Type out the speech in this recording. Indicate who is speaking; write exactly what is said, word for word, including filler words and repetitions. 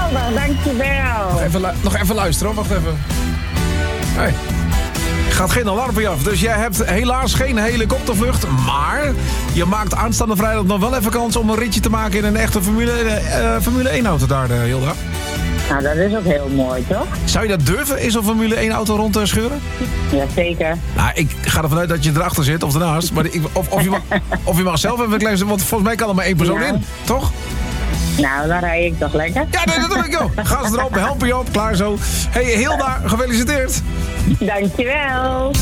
Speaker 1: Geweldig, dankjewel.
Speaker 2: Nog even, lu- nog even luisteren, hoor. Wacht even. Hey. Gaat geen alarmpje af. Dus jij hebt helaas geen helikoptervlucht. Maar je maakt aanstaande vrijdag nog wel even kans om een ritje te maken in een echte Formule, uh, Formule één auto daar, uh, Hilda.
Speaker 1: Nou, dat is ook heel mooi, toch?
Speaker 2: Zou je dat durven, in zo'n Formule één auto rond te scheuren?
Speaker 1: Jazeker.
Speaker 2: Nou, ik ga ervan uit dat je erachter zit of ernaast. Maar ik, of, of, je mag, of je mag zelf even een klein... Want volgens mij kan er maar één persoon
Speaker 1: Nou.
Speaker 2: in, toch?
Speaker 1: Nou, dan rij ik toch lekker.
Speaker 2: Ja, nee, dat doe ik ook. Ga ze erop, help je op, klaar zo. Hey Hilda, gefeliciteerd.
Speaker 1: Dankjewel.